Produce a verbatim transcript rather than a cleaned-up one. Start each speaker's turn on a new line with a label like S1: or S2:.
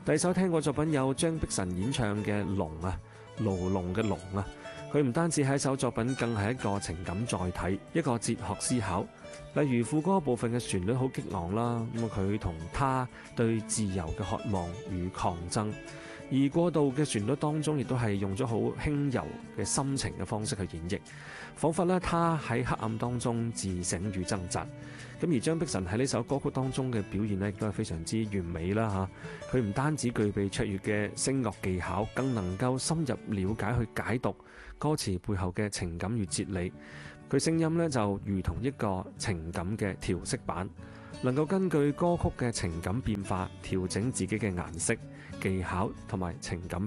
S1: 第一首聽過作品有張碧晨演唱嘅《龍》啊，牢籠嘅龍啊。佢唔單止係一首作品，更係一個情感載體，一個哲學思考。例如副歌部分嘅旋律好激昂啦，咁佢同他對自由嘅渴望與抗爭，而過渡嘅旋律當中亦都係用咗好輕柔嘅心情嘅方式去演繹，彷彿咧他喺黑暗當中自省與掙扎。咁而張碧晨喺呢首歌曲當中嘅表現咧，亦都係非常之完美啦嚇。佢唔單止具備卓越嘅聲樂技巧，更能夠深入了解去解讀歌詞背後嘅情感與哲理。佢聲音咧就如同一個情感嘅調色板，能夠根據歌曲嘅情感變化調整自己嘅顏色、技巧同埋情感